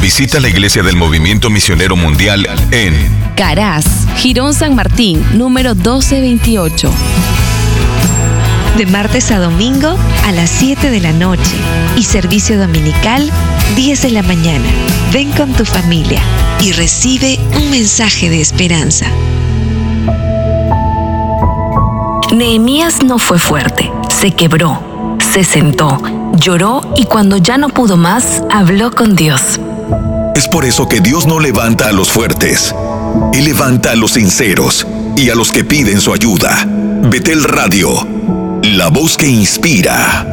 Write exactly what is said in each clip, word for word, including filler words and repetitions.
Visita la Iglesia del Movimiento Misionero Mundial en Caraz, Jirón San Martín, número doce veintiocho. De martes a domingo a las siete de la noche y servicio dominical diez de la mañana. Ven con tu familia y recibe un mensaje de esperanza. Nehemías no fue fuerte, se quebró, se sentó, lloró y cuando ya no pudo más, habló con Dios. Es por eso que Dios no levanta a los fuertes. Él levanta a los sinceros y a los que piden su ayuda. Betel Radio, la voz que inspira.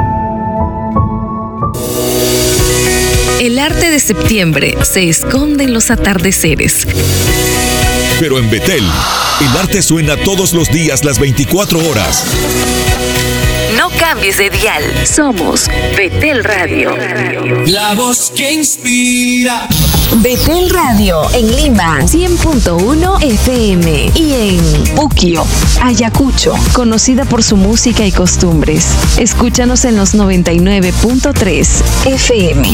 El arte de septiembre se esconde en los atardeceres. Pero en Betel, el arte suena todos los días las veinticuatro horas. No cambies de dial. Somos Betel Radio. La voz que inspira. Betel Radio en Lima, cien punto uno F M. Y en Puquio, Ayacucho, conocida por su música y costumbres. Escúchanos en los noventa y nueve punto tres F M.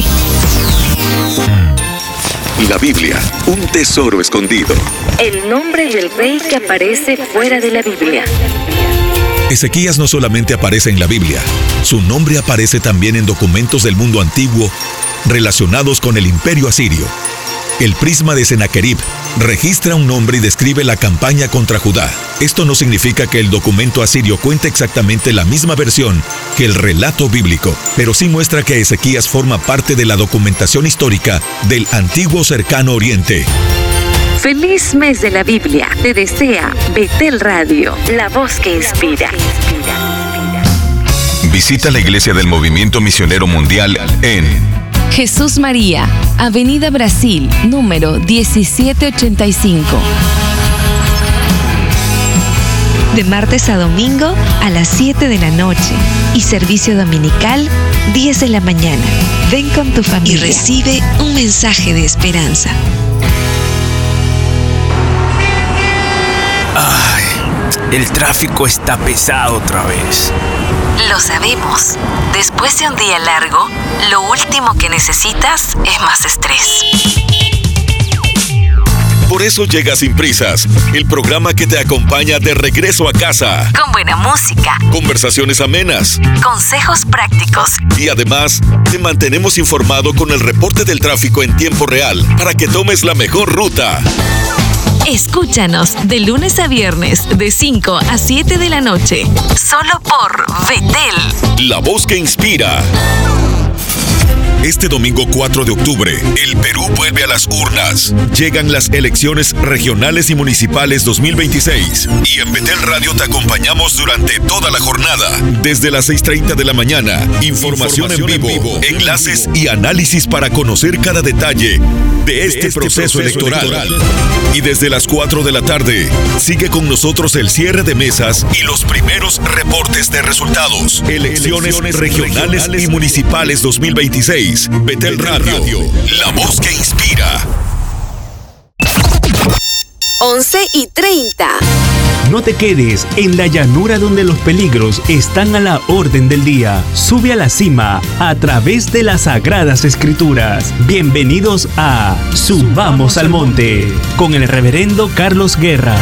La Biblia, un tesoro escondido. El nombre del rey que aparece fuera de la Biblia. Ezequías no solamente aparece en la Biblia, su nombre aparece también en documentos del mundo antiguo relacionados con el imperio asirio. El prisma de Sennacherib registra un nombre y describe la campaña contra Judá. Esto no significa que el documento asirio cuente exactamente la misma versión que el relato bíblico, pero sí muestra que Ezequías forma parte de la documentación histórica del antiguo cercano oriente. Feliz mes de la Biblia. Te desea Betel Radio, la voz que inspira. Visita la Iglesia del Movimiento Misionero Mundial en Jesús María, Avenida Brasil, número diecisiete ochenta y cinco. De martes a domingo a las siete de la noche y servicio dominical diez de la mañana. Ven con tu familia y recibe un mensaje de esperanza. Ay, el tráfico está pesado otra vez. Lo sabemos. Después de un día largo, lo último que necesitas es más estrés. Por eso llega Sin Prisas, el programa que te acompaña de regreso a casa. Con buena música, Conversaciones amenas, consejos prácticos y además te mantenemos informado con el reporte del tráfico en tiempo real para que tomes la mejor ruta. Escúchanos de lunes a viernes de cinco a siete de la noche. solo por Betel. La voz que inspira. Este domingo cuatro de octubre, el Perú vuelve a las urnas. Llegan las elecciones regionales y municipales dos mil veintiséis. Y en Betel Radio te acompañamos durante toda la jornada. Desde las seis treinta de la mañana, información, información en, vivo, en vivo, enlaces y análisis para conocer cada detalle de este, de este proceso, proceso electoral. electoral. Y desde las cuatro de la tarde, sigue con nosotros el cierre de mesas y los primeros reportes de resultados. Elecciones, Elecciones regionales, regionales y municipales dos mil veintiséis. Betel Radio, la voz que inspira. once y treinta. No te quedes en la llanura donde los peligros están a la orden del día. Sube a la cima a través de las Sagradas Escrituras. Bienvenidos a Subamos al Monte con el reverendo Carlos Guerra.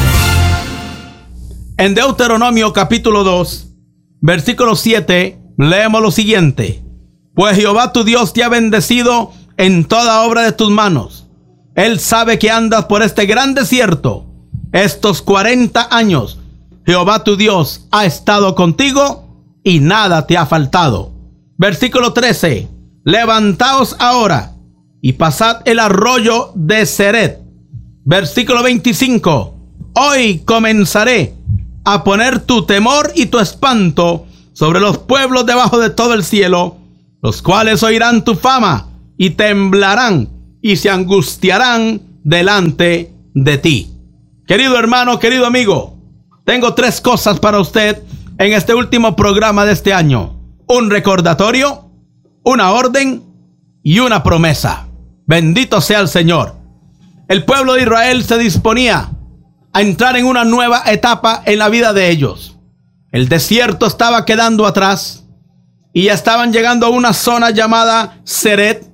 En Deuteronomio capítulo dos, versículo siete, leemos lo siguiente. Pues Jehová tu Dios te ha bendecido en toda obra de tus manos. Él sabe que andas por este gran desierto. Estos cuarenta años, Jehová tu Dios ha estado contigo y nada te ha faltado. Versículo trece. Levantaos ahora y pasad el arroyo de Seret. Versículo veinticinco. Hoy comenzaré a poner tu temor y tu espanto sobre los pueblos debajo de todo el cielo, los cuales oirán tu fama y temblarán y se angustiarán delante de ti. Querido hermano, querido amigo, tengo tres cosas para usted en este último programa de este año. Un recordatorio, una orden y una promesa. Bendito sea el Señor. El pueblo de Israel se disponía a entrar en una nueva etapa en la vida de ellos. El desierto estaba quedando atrás y ya estaban llegando a una zona llamada Seret,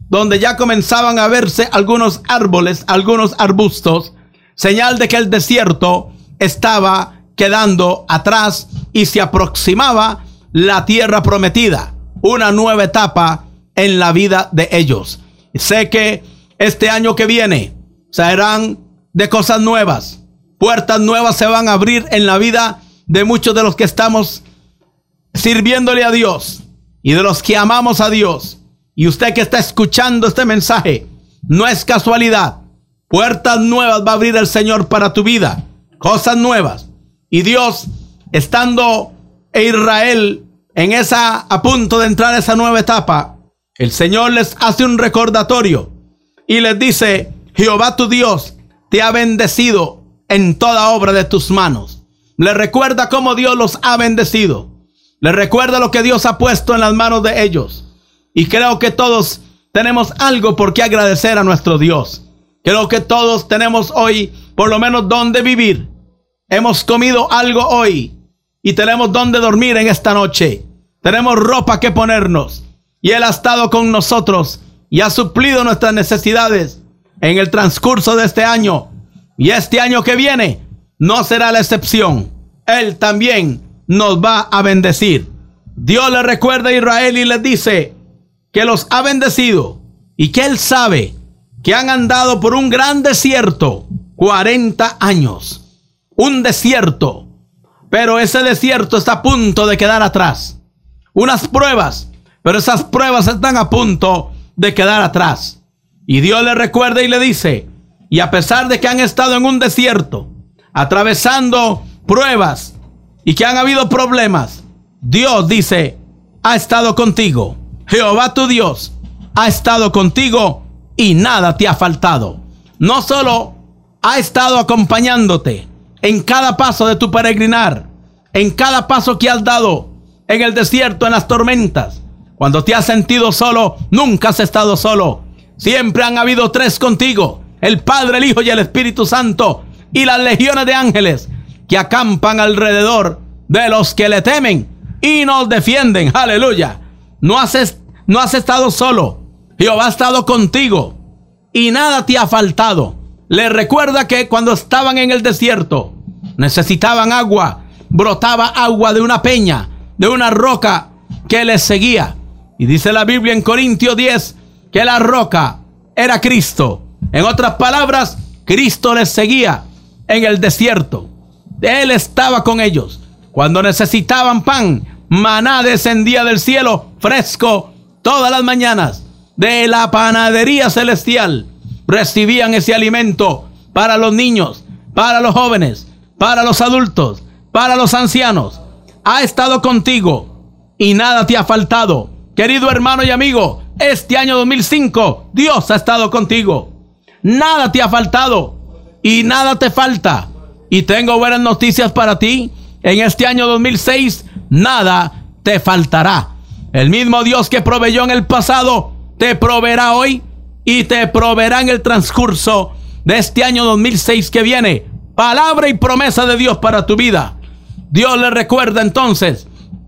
donde ya comenzaban a verse algunos árboles, algunos arbustos, señal de que el desierto estaba quedando atrás y se aproximaba la tierra prometida, una nueva etapa en la vida de ellos. Sé que este año que viene serán de cosas nuevas, puertas nuevas se van a abrir en la vida de muchos de los que estamos sirviéndole a Dios y de los que amamos a Dios. Y usted que está escuchando este mensaje, no es casualidad. Puertas nuevas va a abrir el Señor para tu vida, cosas nuevas. Y Dios, estando en Israel en esa, a punto de entrar a esa nueva etapa, el Señor les hace un recordatorio y les dice: Jehová tu Dios te ha bendecido en toda obra de tus manos. Les recuerda cómo Dios los ha bendecido. Les recuerda lo que Dios ha puesto en las manos de ellos. Y creo que todos tenemos algo por qué agradecer a nuestro Dios. Creo que todos tenemos hoy por lo menos donde vivir. Hemos comido algo hoy y tenemos donde dormir en esta noche. Tenemos ropa que ponernos. Y Él ha estado con nosotros y ha suplido nuestras necesidades en el transcurso de este año. Y este año que viene no será la excepción. Él también nos va a bendecir. Dios le recuerda a Israel y les dice que los ha bendecido y que Él sabe que han andado por un gran desierto, cuarenta años. Un desierto. Pero ese desierto está a punto de quedar atrás. Unas pruebas, pero esas pruebas están a punto de quedar atrás. Y Dios le recuerda y le dice, y a pesar de que han estado en un desierto, atravesando pruebas y que han habido problemas, Dios dice, ha estado contigo. Jehová tu Dios ha estado contigo y nada te ha faltado. No solo ha estado acompañándote en cada paso de tu peregrinar, en cada paso que has dado en el desierto, en las tormentas. Cuando te has sentido solo, nunca has estado solo. Siempre han habido tres contigo: el Padre, el Hijo y el Espíritu Santo, y las legiones de ángeles que acampan alrededor de los que le temen y nos defienden. Aleluya. No has, no has estado solo. Jehová ha estado contigo y nada te ha faltado. Les recuerda que cuando estaban en el desierto necesitaban agua. Brotaba agua de una peña, de una roca que les seguía. Y dice la Biblia en Corintios diez que la roca era Cristo. En otras palabras, Cristo les seguía en el desierto. Él estaba con ellos. Cuando necesitaban pan, maná descendía del cielo fresco todas las mañanas. De la panadería celestial recibían ese alimento para los niños, para los jóvenes, para los adultos, para los ancianos. Ha estado contigo y nada te ha faltado. Querido hermano y amigo, este año dos mil cinco, Dios ha estado contigo. Nada te ha faltado y nada te falta. Y tengo buenas noticias para ti. En este año dos mil seis, nada te faltará. El mismo Dios que proveyó en el pasado, te proveerá hoy y te proveerá en el transcurso de este año dos mil seis que viene. Palabra y promesa de Dios para tu vida. Dios les recuerda entonces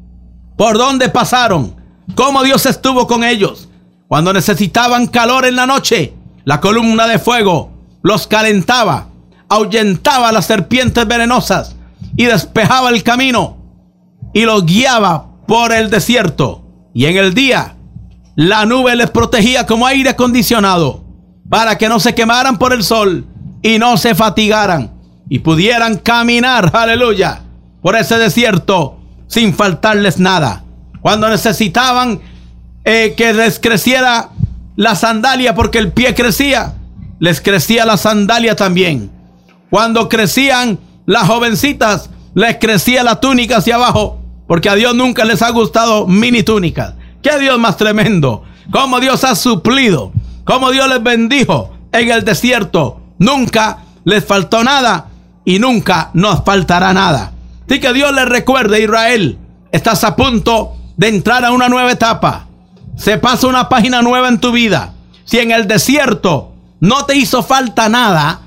por dónde pasaron, cómo Dios estuvo con ellos. Cuando necesitaban calor en la noche, la columna de fuego los calentaba, ahuyentaba a las serpientes venenosas y despejaba el camino y los guiaba por el desierto. Y en el día, la nube les protegía como aire acondicionado para que no se quemaran por el sol y no se fatigaran y pudieran caminar, aleluya, por ese desierto sin faltarles nada. Cuando necesitaban eh, que les creciera la sandalia porque el pie crecía, les crecía la sandalia también. Cuando crecían las jovencitas, les crecía la túnica hacia abajo, porque a Dios nunca les ha gustado mini túnicas. ¡Qué Dios más tremendo! Cómo Dios ha suplido, cómo Dios les bendijo en el desierto. Nunca les faltó nada y nunca nos faltará nada. Así que Dios les recuerde, Israel, estás a punto de entrar a una nueva etapa. Se pasa una página nueva en tu vida. Si en el desierto no te hizo falta nada,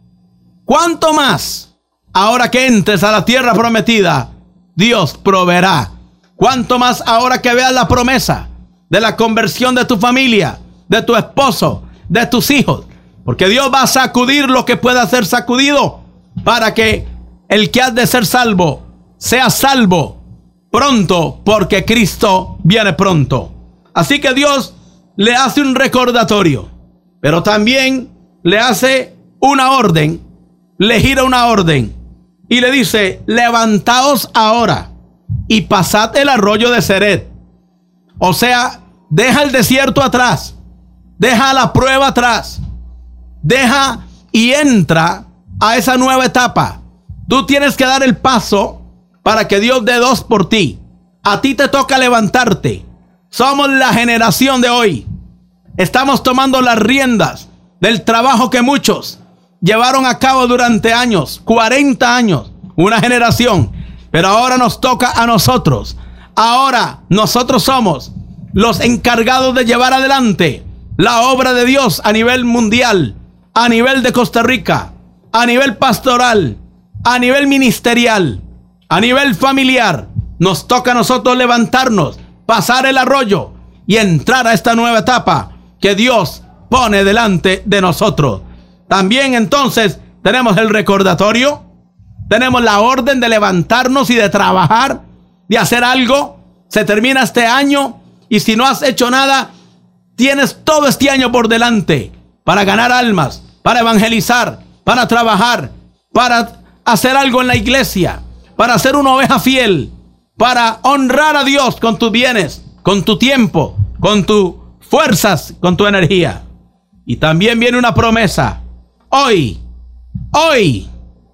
¿cuánto más ahora que entres a la tierra prometida? Dios proveerá. ¿Cuánto más ahora que veas la promesa de la conversión de tu familia, de tu esposo, de tus hijos. Porque Dios va a sacudir lo que pueda ser sacudido para que el que ha de ser salvo sea salvo pronto, porque Cristo viene pronto. Así que Dios le hace un recordatorio, pero también le hace una orden, le gira una orden y le dice: levantaos ahora y pasad el arroyo de Zered. O sea, deja el desierto atrás, deja la prueba atrás, deja y entra a esa nueva etapa. Tú tienes que dar el paso para que Dios dé dos por ti. A ti te toca levantarte. Somos la generación de hoy. Estamos tomando las riendas del trabajo que muchos llevaron a cabo durante años, cuarenta años, una generación. Pero ahora nos toca a nosotros. Ahora nosotros somos los encargados de llevar adelante la obra de Dios a nivel mundial, a nivel de Costa Rica, a nivel pastoral, a nivel ministerial, a nivel familiar. Nos toca a nosotros levantarnos, pasar el arroyo y entrar a esta nueva etapa que Dios pone delante de nosotros. También entonces tenemos el recordatorio, tenemos la orden de levantarnos y de trabajar, de hacer algo. Se termina este año y si no has hecho nada, tienes todo este año por delante para ganar almas, para evangelizar, para trabajar, para hacer algo en la iglesia, para ser una oveja fiel, para honrar a Dios con tus bienes, con tu tiempo, con tus fuerzas, con tu energía. Y también viene una promesa. Hoy, hoy,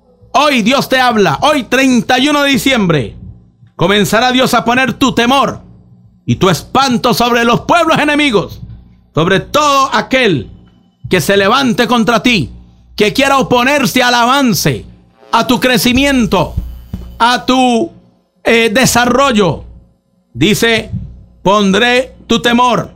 hoy Dios te habla. Hoy, treinta y uno de diciembre, comenzará Dios a poner tu temor y tu espanto sobre los pueblos enemigos, sobre todo aquel que se levante contra ti, que quiera oponerse al avance, a tu crecimiento, a tu eh, desarrollo. Dice: pondré tu temor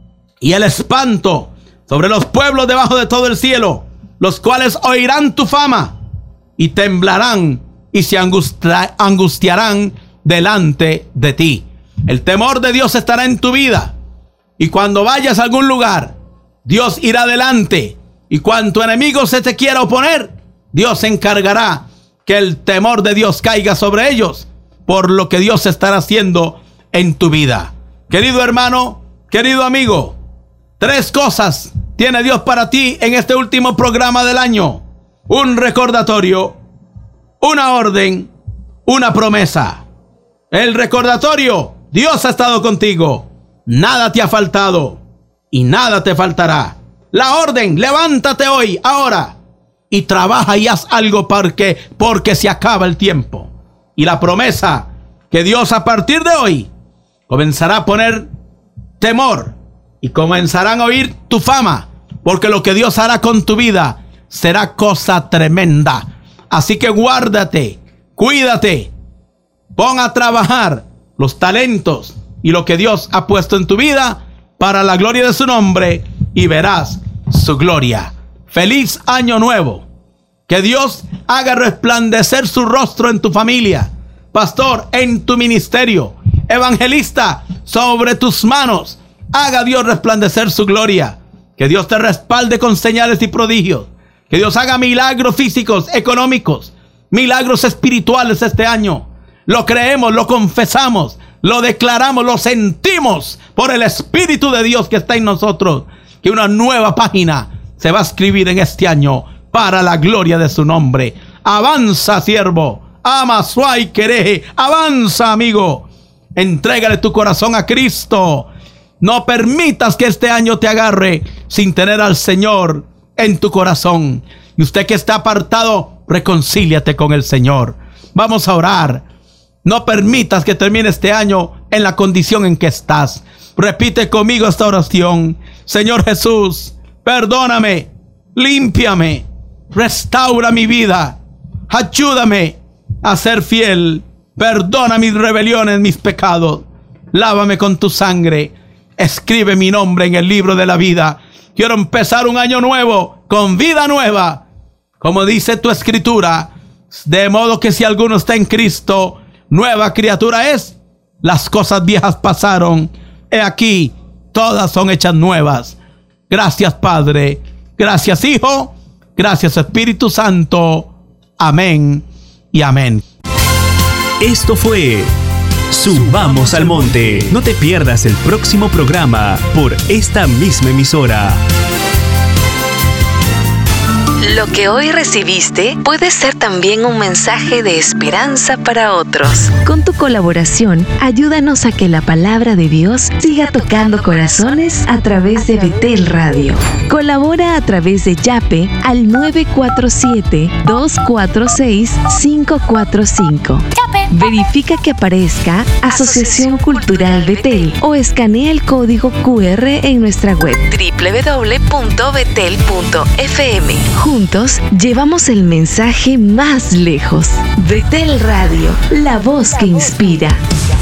y el espanto sobre los pueblos debajo de todo el cielo, los cuales oirán tu fama y temblarán y se angustia, angustiarán delante de ti. El temor de Dios estará en tu vida. Y cuando vayas a algún lugar, Dios irá delante. Y cuando tu enemigo se te quiera oponer, Dios se encargará que el temor de Dios caiga sobre ellos, por lo que Dios estará haciendo en tu vida. Querido hermano, querido amigo, tres cosas tiene Dios para ti en este último programa del año: un recordatorio, una orden, una promesa. El recordatorio: Dios ha estado contigo, nada te ha faltado y nada te faltará. La orden: levántate hoy, ahora, y trabaja y haz algo porque, porque se acaba el tiempo. Y la promesa: que Dios a partir de hoy comenzará a poner temor y comenzarán a oír tu fama, porque lo que Dios hará con tu vida será cosa tremenda. Así que guárdate, cuídate, pon a trabajar los talentos y lo que Dios ha puesto en tu vida para la gloria de su nombre, y verás su gloria. Feliz año nuevo. Que Dios haga resplandecer su rostro en tu familia, pastor, en tu ministerio, evangelista, sobre tus manos. Haga Dios resplandecer su gloria. Que Dios te respalde con señales y prodigios. Que Dios haga milagros físicos, económicos, milagros espirituales este año. Lo creemos, lo confesamos, lo declaramos, lo sentimos por el Espíritu de Dios que está en nosotros. Que una nueva página se va a escribir en este año para la gloria de su nombre. Avanza, siervo. Ama, suay, quereje. Avanza, amigo. Entrégale tu corazón a Cristo. No permitas que este año te agarre sin tener al Señor en tu corazón. Y usted que está apartado, reconcíliate con el Señor. Vamos a orar. No permitas que termine este año en la condición en que estás. Repite conmigo esta oración. Señor Jesús, perdóname, límpiame, restaura mi vida, ayúdame a ser fiel, perdona mis rebeliones, mis pecados, lávame con tu sangre, escribe mi nombre en el libro de la vida. Quiero empezar un año nuevo, con vida nueva, como dice tu escritura, de modo que si alguno está en Cristo, nueva criatura es. Las cosas viejas pasaron, he aquí, todas son hechas nuevas. Gracias, Padre. Gracias, Hijo. Gracias, Espíritu Santo. Amén y amén. Esto fue Subamos al Monte. No te pierdas el próximo programa por esta misma emisora. Lo que hoy recibiste puede ser también un mensaje de esperanza para otros. Con tu colaboración, ayúdanos a que la palabra de Dios siga tocando corazones a través de Betel Radio. Colabora a través de Yape al nueve cuatro siete, dos cuatro seis, cinco cuatro cinco. Verifica que aparezca Asociación Cultural Betel o escanea el código cu erre en nuestra web doble u doble u doble u punto betel punto efe eme. Juntos llevamos el mensaje más lejos. Betel Radio, la voz que inspira.